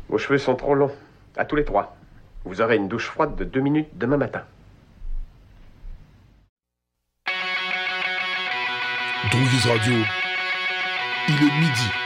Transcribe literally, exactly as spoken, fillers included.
Vos cheveux sont trop longs. À tous les trois. Vous aurez une douche froide de deux minutes demain matin. Drouillise Radio, il est midi.